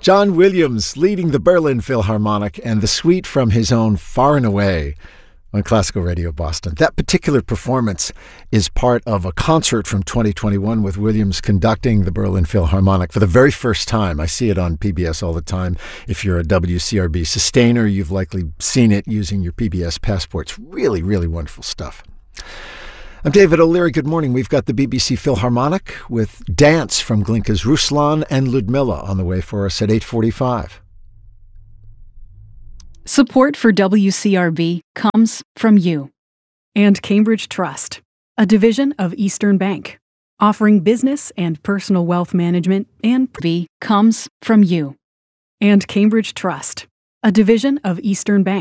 John Williams leading the Berlin Philharmonic and the suite from his own Far and Away on Classical Radio Boston. That particular performance is part of a concert from 2021 with Williams conducting the Berlin Philharmonic for the very first time. I see it on PBS all the time. If you're a WCRB sustainer, you've likely seen it using your PBS passports. Really, really wonderful stuff. I'm David O'Leary. Good morning. We've got the BBC Philharmonic with Dance from Glinka's Ruslan and Ludmilla on the way for us at 8:45. Support for WCRB comes from you. And Cambridge Trust, a division of Eastern Bank, offering business and personal wealth management and comes from you. And Cambridge Trust, a division of Eastern Bank.